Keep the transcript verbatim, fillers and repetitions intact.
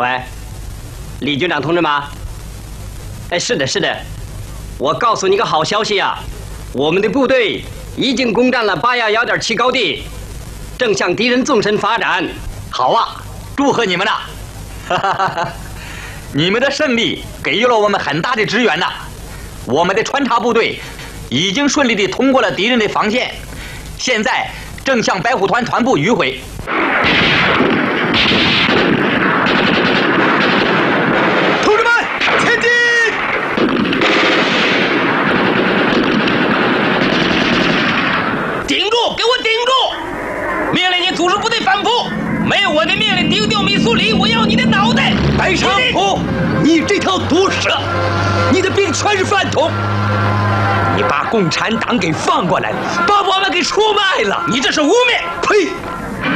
喂，李军长同志吗？哎，是的，是的。我告诉你个好消息啊，我们的部队已经攻占了八幺幺点七高地，正向敌人纵深发展。 好啊，祝贺你们呐！哈哈哈哈！你们的胜利给予了我们很大的支援呐。我们的穿插部队已经顺利地通过了敌人的防线，现在正向白虎团团部迂回。 同志们，前进！ 顶住！给我顶住！命令你组织部队反扑！没有我的命令，丢掉米苏里，我要你的脑袋！ 白长虎，你这条毒蛇，你的兵全是饭桶！你把共产党给放过来了，把我们给出卖了！ 你这是污蔑！ 呸！